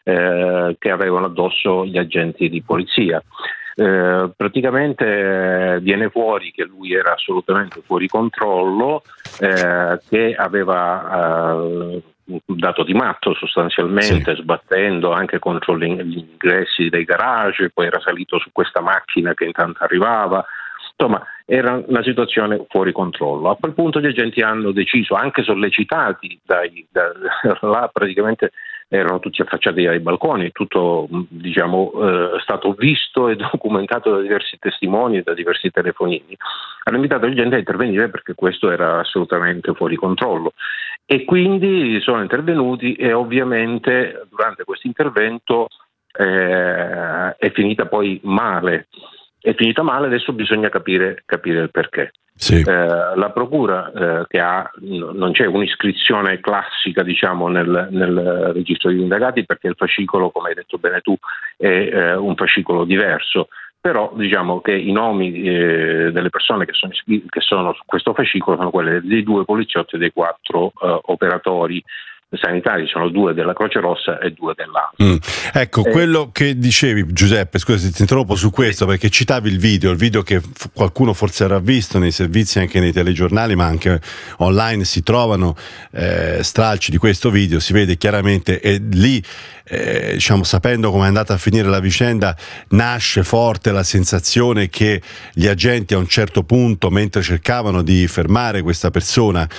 che avevano addosso gli agenti di polizia. Praticamente viene fuori che lui era assolutamente fuori controllo, che aveva dato di matto sostanzialmente, sì, sbattendo anche contro gli ingressi dei garage, poi era salito su questa macchina che intanto arrivava. Insomma, era una situazione fuori controllo. A quel punto gli agenti hanno deciso, anche sollecitati là praticamente erano tutti affacciati ai balconi, tutto è stato visto e documentato da diversi testimoni e da diversi telefonini. Hanno invitato gli agenti a intervenire perché questo era assolutamente fuori controllo, e quindi sono intervenuti, e ovviamente durante questo intervento è finita poi male. È finita male, adesso bisogna capire il perché. Sì. La procura che non c'è un'iscrizione classica nel registro degli indagati, perché il fascicolo, come hai detto bene tu, è un fascicolo diverso, però diciamo che i nomi delle persone che sono su questo fascicolo sono quelle dei 2 poliziotti e dei 4 operatori sanitari, sono 2 della Croce Rossa e 2 dell'ANSI. Ecco, quello che dicevi, Giuseppe, scusa se ti interrompo su questo, perché citavi il video che qualcuno forse avrà visto nei servizi, anche nei telegiornali, ma anche online si trovano stralci di questo video, si vede chiaramente, e lì sapendo come è andata a finire la vicenda, nasce forte la sensazione che gli agenti a un certo punto, mentre cercavano di fermare questa persona,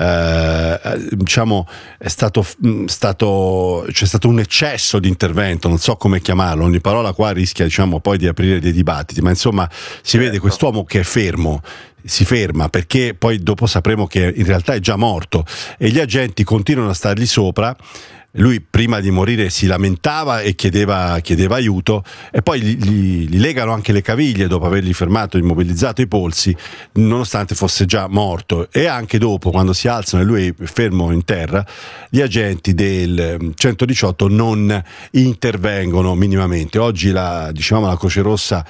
c'è stato un eccesso di intervento, non so come chiamarlo, ogni parola qua rischia poi di aprire dei dibattiti, ma insomma si vede quest'uomo che è fermo, si ferma perché poi dopo sapremo che in realtà è già morto, e gli agenti continuano a stargli sopra. Lui prima di morire si lamentava e chiedeva aiuto, e poi gli legano anche le caviglie dopo avergli fermato, immobilizzato i polsi, nonostante fosse già morto. E anche dopo, quando si alzano e lui è fermo in terra, gli agenti del 118 non intervengono minimamente. Oggi la Croce Rossa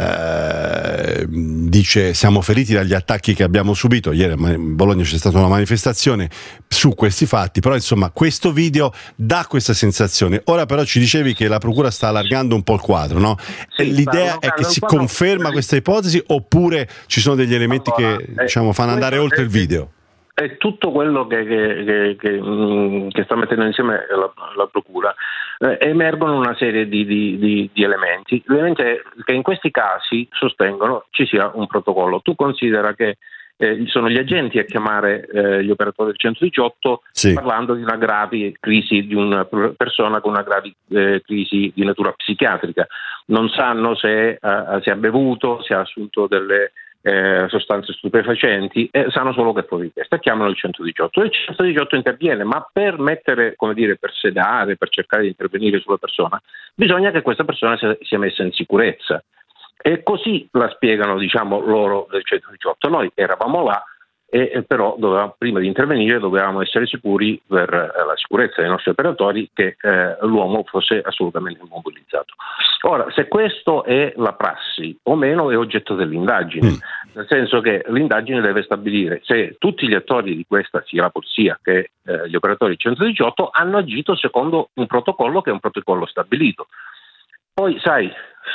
dice: siamo feriti dagli attacchi che abbiamo subito. Ieri a Bologna c'è stata una manifestazione su questi fatti, però insomma questo video dà questa sensazione. Ora però ci dicevi che la procura sta allargando un po' il quadro, no? Sì, l'idea è che si conferma questa ipotesi, oppure ci sono degli elementi che fanno andare oltre il video? È tutto quello che sta mettendo insieme la procura. Emergono una serie di elementi. L'elemento è che in questi casi sostengono ci sia un protocollo. Tu considera che sono gli agenti a chiamare gli operatori del 118, sì, parlando di una grave crisi, di una persona con una grave crisi di natura psichiatrica. Non sanno se ha bevuto, se ha assunto delle sostanze stupefacenti, sanno solo che è fuori di testa, chiamano il 118 e il 118 interviene, ma per per sedare, per cercare di intervenire sulla persona, bisogna che questa persona sia messa in sicurezza. E così la spiegano loro del 118. Noi eravamo là, e però prima di intervenire dovevamo essere sicuri, per la sicurezza dei nostri operatori, che l'uomo fosse assolutamente immobilizzato. Ora, se questo è la prassi o meno è oggetto dell'indagine, nel senso che l'indagine deve stabilire se tutti gli attori di questa, sia la polizia che gli operatori del 118, hanno agito secondo un protocollo che è un protocollo stabilito. Poi sai,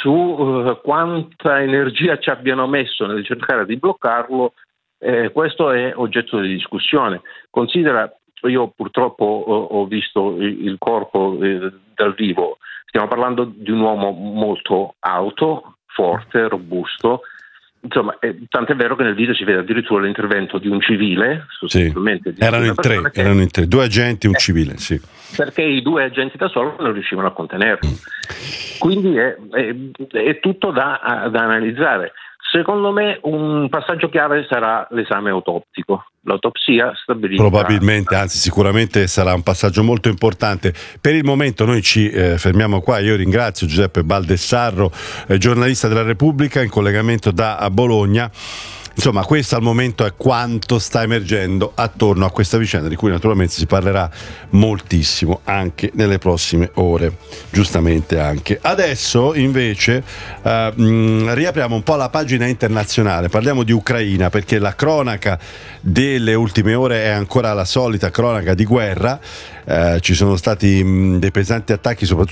su quanta energia ci abbiano messo nel cercare di bloccarlo, questo è oggetto di discussione. Considera, io purtroppo ho visto il corpo dal vivo, stiamo parlando di un uomo molto alto, forte, robusto, insomma, tant'è vero che nel video si vede addirittura l'intervento di un civile, sostanzialmente. Sì. Erano in tre, 2 agenti e un civile, sì. Perché i 2 agenti da solo non riuscivano a contenerlo. Quindi è tutto da analizzare. Secondo me un passaggio chiave sarà l'esame autoptico. L'autopsia stabilirà. Probabilmente, anzi sicuramente sarà un passaggio molto importante. Per il momento noi ci fermiamo qua. Io ringrazio Giuseppe Baldessarro, giornalista della Repubblica in collegamento da Bologna. Insomma, questo al momento è quanto sta emergendo attorno a questa vicenda, di cui naturalmente si parlerà moltissimo anche nelle prossime ore, giustamente anche. Adesso invece riapriamo un po' la pagina internazionale, parliamo di Ucraina, perché la cronaca delle ultime ore è ancora la solita cronaca di guerra. Ci sono stati dei pesanti attacchi soprattutto